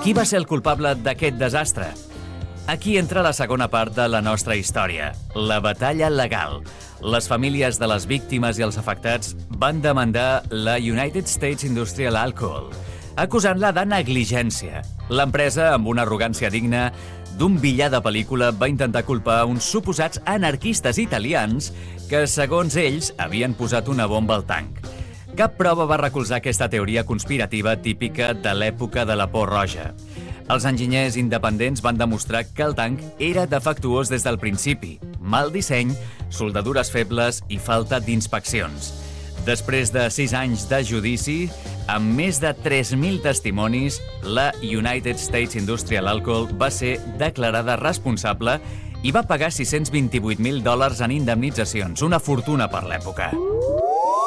Qui va ser el culpable d'aquest desastre? Aquí entra la segona part de la nostra història, la batalla legal. Les famílies de les víctimes i els afectats van demandar la United States Industrial Alcohol, acusant-la de negligència. L'empresa, amb una arrogància digna d'un villà de pel·lícula, va intentar culpar uns suposats anarquistes italians que, segons ells, havien posat una bomba al tanc. Cap prova va recolzar aquesta teoria conspirativa típica de l'època de la por roja. Els enginyers independents van demostrar que el tanc era defectuós des del principi, mal disseny, soldadures febles i falta d'inspeccions. Després de 6 anys de judici, amb més de 3.000 testimonis, la United States Industrial Alcohol va ser declarada responsable i va pagar $628.000 en indemnitzacions, una fortuna per l'època.